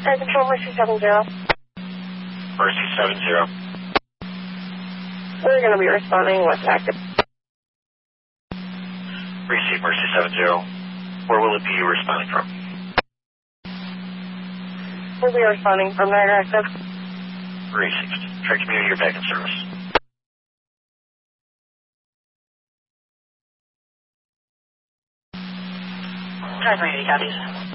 Air Control, Mercy 70. Mercy 70. We're going to be responding with active. Receive Mercy 70. Where will it be you responding from? We'll be responding from there, active. Received. Try community, you're back in service. 1080 copies.